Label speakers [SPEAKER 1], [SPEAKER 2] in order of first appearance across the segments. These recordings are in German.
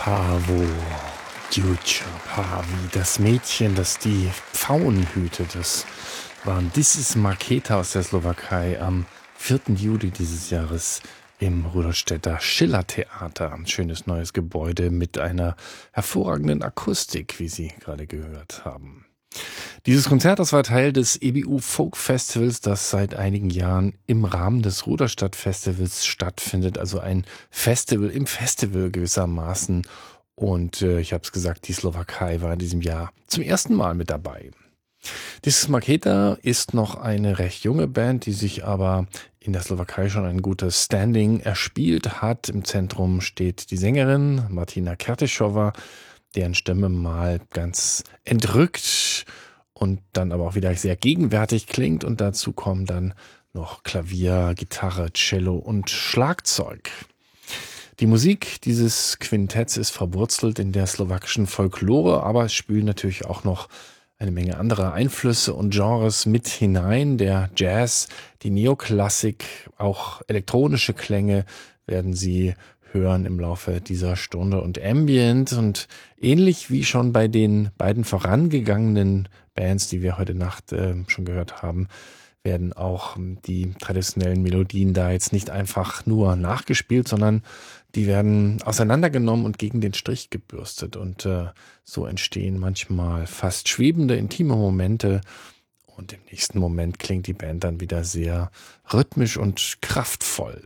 [SPEAKER 1] Pavo, Dziucha, Pavi, das Mädchen, das die Pfauen hütet, das waren This is Marketa aus der Slowakei am 4. Juli dieses Jahres im Rudolstädter Schillertheater. Ein schönes neues Gebäude mit einer hervorragenden Akustik, wie Sie gerade gehört haben. Dieses Konzert, das war Teil des EBU Folk Festivals, das seit einigen Jahren im Rahmen des Rudolstadt Festivals stattfindet. Also ein Festival im Festival gewissermaßen. Und ich habe es gesagt, die Slowakei war in diesem Jahr zum ersten Mal mit dabei. This is Marketa ist noch eine recht junge Band, die sich aber in der Slowakei schon ein gutes Standing erspielt hat. Im Zentrum steht die Sängerin Martina Kertešová, deren Stimme mal ganz entrückt und dann aber auch wieder sehr gegenwärtig klingt. Und dazu kommen dann noch Klavier, Gitarre, Cello und Schlagzeug. Die Musik dieses Quintetts ist verwurzelt in der slowakischen Folklore, aber es spielen natürlich auch noch eine Menge anderer Einflüsse und Genres mit hinein. Der Jazz, die Neoklassik, auch elektronische Klänge werden Sie hören im Laufe dieser Stunde und Ambient. Und ähnlich wie schon bei den beiden vorangegangenen Bands, die wir heute Nacht schon gehört haben, werden auch die traditionellen Melodien da jetzt nicht einfach nur nachgespielt, sondern die werden auseinandergenommen und gegen den Strich gebürstet. Und so entstehen manchmal fast schwebende, intime Momente. Und im nächsten Moment klingt die Band dann wieder sehr rhythmisch und kraftvoll.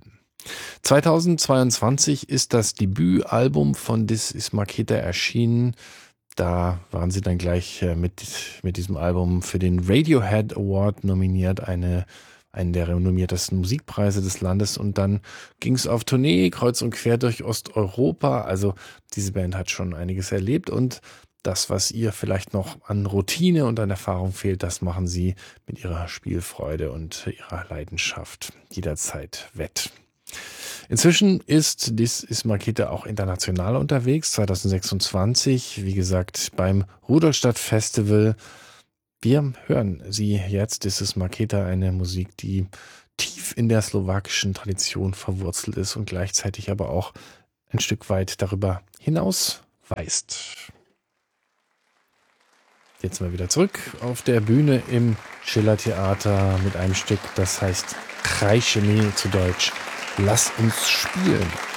[SPEAKER 1] 2022 ist das Debütalbum von This is Marketa erschienen. Da waren sie dann gleich mit diesem Album für den Radiohead Award nominiert, einen der renommiertesten Musikpreise des Landes. Und dann ging es auf Tournee, kreuz und quer durch Osteuropa. Also diese Band hat schon einiges erlebt. Und das, was ihr vielleicht noch an Routine und an Erfahrung fehlt, das machen sie mit ihrer Spielfreude und ihrer Leidenschaft jederzeit wett. Inzwischen ist This is Marketa auch international unterwegs, 2026, wie gesagt, beim Rudolstadt Festival. Wir hören Sie jetzt, This is Marketa, eine Musik, die tief in der slowakischen Tradition verwurzelt ist und gleichzeitig aber auch ein Stück weit darüber hinaus weist. Jetzt mal wieder zurück auf der Bühne im Schillertheater mit einem Stück, das heißt Krajše mi, zu Deutsch Lass uns spielen.